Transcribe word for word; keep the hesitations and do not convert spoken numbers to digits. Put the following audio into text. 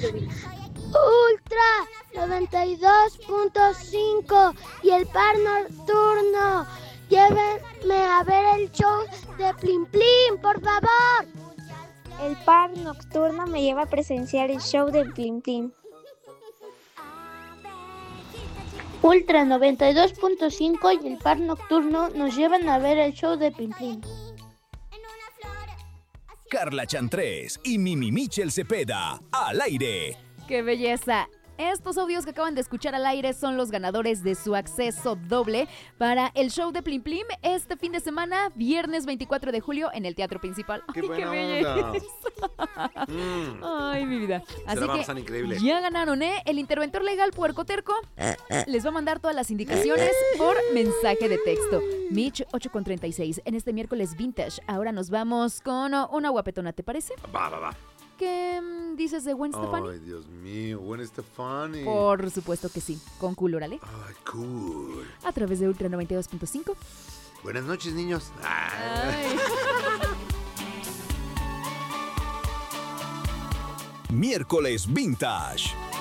Ultra noventa y dos punto cinco y el par nocturno. Llévenme a ver el show de Plim Plim, por favor. El par nocturno me lleva a presenciar el show de Plim Plim. Ultra noventa y dos punto cinco y el par nocturno nos llevan a ver el show de Plim Plim. Carla Chantrés y Mimi Michel Cepeda, al aire. ¡Qué belleza! Estos audios que acaban de escuchar al aire son los ganadores de su acceso doble para el show de Plim Plim este fin de semana, viernes veinticuatro de julio, en el Teatro Principal. ¡Qué ¡Ay, buena qué belleza! Mm. ¡Ay, mi vida! Así la va a que pasar increíble. ya ganaron, ¿eh? El interventor legal Puercoterco les va a mandar todas las indicaciones por mensaje de texto. Mitch ocho con treinta y seis en este miércoles vintage. Ahora nos vamos con una guapetona, ¿te parece? Va, va, va. ¿Qué mm, dices de Gwen Stefani? Ay, Dios mío, Gwen Stefani. Por supuesto que sí, con cool, órale. Ay, cool. A través de Ultra noventa y dos punto cinco. Buenas noches, niños. Ay. Miércoles Vintage.